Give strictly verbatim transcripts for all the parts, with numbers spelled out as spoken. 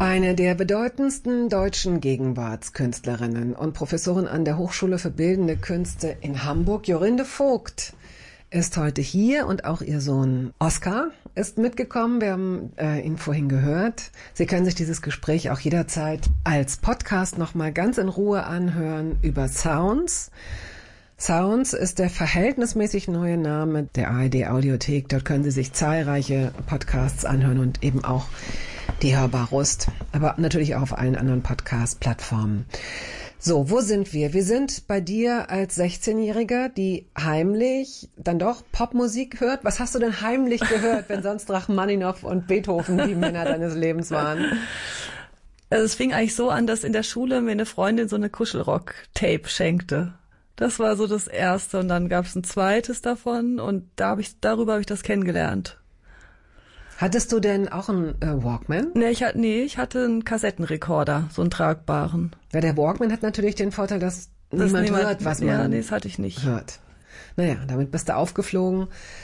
Eine der bedeutendsten deutschen Gegenwartskünstlerinnen und Professorin an der Hochschule für Bildende Künste in Hamburg, Jorinde Vogt, ist heute hier und auch ihr Sohn Oskar ist mitgekommen. Wir haben äh, ihn vorhin gehört. Sie können sich dieses Gespräch auch jederzeit als Podcast nochmal ganz in Ruhe anhören über Sounds. Sounds ist der verhältnismäßig neue Name der A R D Audiothek. Dort können Sie sich zahlreiche Podcasts anhören und eben auch die Hörbar-Rust, aber natürlich auch auf allen anderen Podcast-Plattformen. So, wo sind wir? Wir sind bei dir als sechzehnjähriger, die heimlich dann doch Popmusik hört. Was hast du denn heimlich gehört, wenn sonst Rachmaninow und Beethoven die Männer deines Lebens waren? Also es fing eigentlich so an, dass in der Schule mir eine Freundin so eine Kuschelrock-Tape schenkte. Das war so das erste und dann gab es ein zweites davon und da hab ich, darüber habe ich das kennengelernt. Hattest du denn auch einen äh, Walkman? Nee ich, hatte, nee, ich hatte einen Kassettenrekorder, so einen tragbaren. Ja, der Walkman hat natürlich den Vorteil, dass das niemand, niemand hört, was man ja, nee, das hatte ich nicht. hört. Naja, damit bist du aufgeflogen.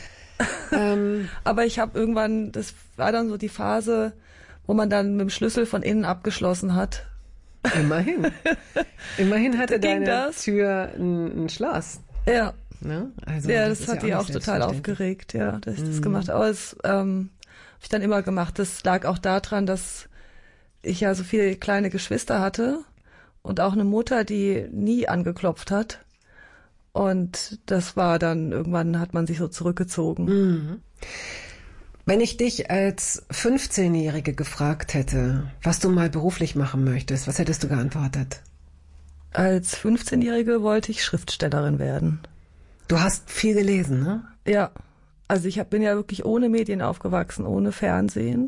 ähm, Aber ich habe irgendwann, das war dann so die Phase, wo man dann mit dem Schlüssel von innen abgeschlossen hat. Immerhin. Immerhin hatte deine das? Tür ein, ein Schloss. Ja. Ne? Also, ja, das, das, das hat ja die auch auch total aufgeregt, ja, dass ich mhm. das gemacht habe. Aber das ähm, habe ich dann immer gemacht. Das lag auch daran, dass ich ja so viele kleine Geschwister hatte und auch eine Mutter, die nie angeklopft hat. Und das war dann, irgendwann hat man sich so zurückgezogen. Mhm. Wenn ich dich als fünfzehnjährige gefragt hätte, was du mal beruflich machen möchtest, was hättest du geantwortet? Als fünfzehnjährige wollte ich Schriftstellerin werden. Du hast viel gelesen, ne? Ja, also ich hab, bin ja wirklich ohne Medien aufgewachsen, ohne Fernsehen,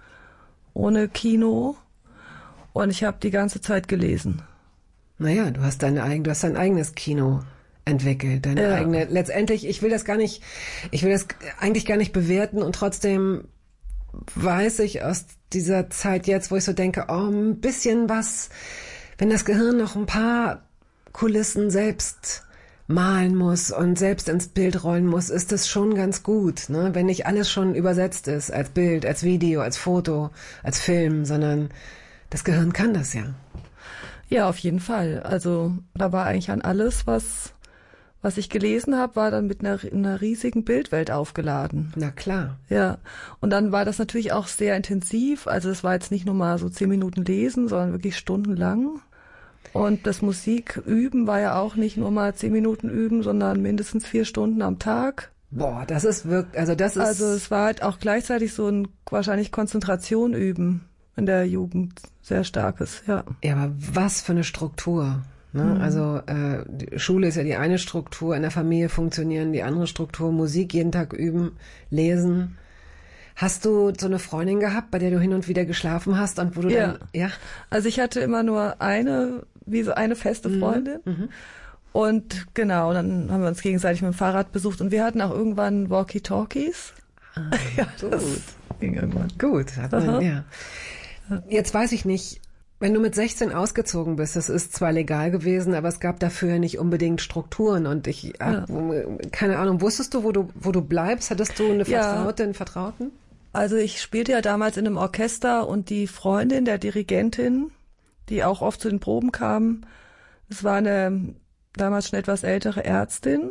ohne Kino und ich habe die ganze Zeit gelesen. Naja, du hast deine eigen, du hast dein eigenes Kino entwickelt, deine ja. eigene, letztendlich, ich will das gar nicht, ich will das eigentlich gar nicht bewerten und trotzdem weiß ich aus dieser Zeit jetzt, wo ich so denke, oh, ein bisschen was, wenn das Gehirn noch ein paar Kulissen selbst malen muss und selbst ins Bild rollen muss, ist das schon ganz gut, ne? Wenn nicht alles schon übersetzt ist, als Bild, als Video, als Foto, als Film, sondern das Gehirn kann das ja. Ja, auf jeden Fall. Also da war eigentlich an alles, was was ich gelesen habe, war dann mit einer, einer riesigen Bildwelt aufgeladen. Na klar. Ja, und dann war das natürlich auch sehr intensiv. Also es war jetzt nicht nur mal so zehn Minuten lesen, sondern wirklich stundenlang. Und das Musiküben war ja auch nicht nur mal zehn Minuten üben, sondern mindestens vier Stunden am Tag. Boah, das ist wirklich, also das ist... Also es war halt auch gleichzeitig so ein wahrscheinlich Konzentration üben in der Jugend, sehr starkes, ja. Ja, aber was für eine Struktur. Ne? Mhm. Also äh, die Schule ist ja die eine Struktur, in der Familie funktionieren die andere Struktur, Musik jeden Tag üben, lesen. Hast du so eine Freundin gehabt, bei der du hin und wieder geschlafen hast und wo du ja. dann... Ja, also ich hatte immer nur eine, wie so eine feste Freundin. Mhm. Mhm. Und genau, dann haben wir uns gegenseitig mit dem Fahrrad besucht und wir hatten auch irgendwann Walkie-Talkies. Ah, ja, das gut. ging irgendwann. Gut, hat man, ja. Jetzt weiß ich nicht, wenn du mit sechzehn ausgezogen bist, das ist zwar legal gewesen, aber es gab dafür nicht unbedingt Strukturen und ich, ja. keine Ahnung, wusstest du, wo du, wo du bleibst? Hattest du eine Vertraute, ja. einen Vertrauten? Also ich spielte ja damals in einem Orchester und die Freundin der Dirigentin, die auch oft zu den Proben kam, es war eine damals schon etwas ältere Ärztin,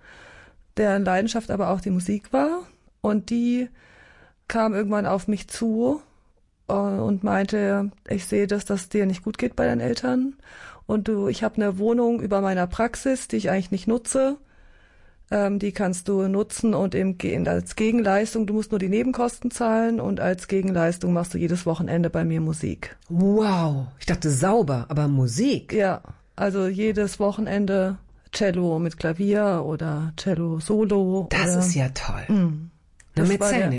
deren Leidenschaft aber auch die Musik war und die kam irgendwann auf mich zu und meinte, ich sehe, dass das dir nicht gut geht bei deinen Eltern und du, ich habe eine Wohnung über meiner Praxis, die ich eigentlich nicht nutze, ähm, die kannst du nutzen und im, als Gegenleistung, du musst nur die Nebenkosten zahlen und als Gegenleistung machst du jedes Wochenende bei mir Musik. Wow, ich dachte sauber, aber Musik? Ja, also jedes Wochenende Cello mit Klavier oder Cello Solo. Das oder, ist ja toll. Mh, Na, das mit war der,